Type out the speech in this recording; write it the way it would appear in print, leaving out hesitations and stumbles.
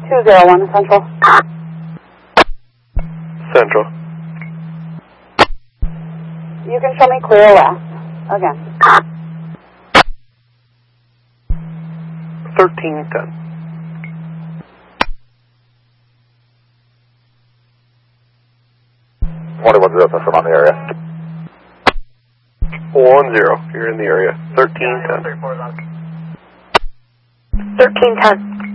201 Central. Central. You can show me clear west. Again. 1310. 21-0 Central on the area. 10, you're in the area. 1310. 1310.